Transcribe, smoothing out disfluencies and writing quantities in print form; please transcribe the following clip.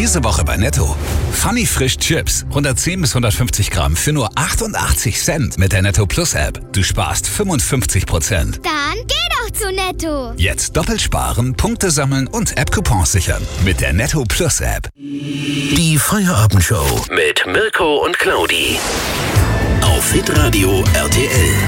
Diese Woche bei Netto. Funny Frisch Chips. 110 bis 150 Gramm für nur 88 Cent mit der Netto Plus App. Du sparst 55%. Dann geh doch zu Netto. Jetzt doppelt sparen, Punkte sammeln und App-Coupons sichern. Mit der Netto Plus App. Die Feierabendshow mit Mirko und Claudi. Auf Hitradio RTL.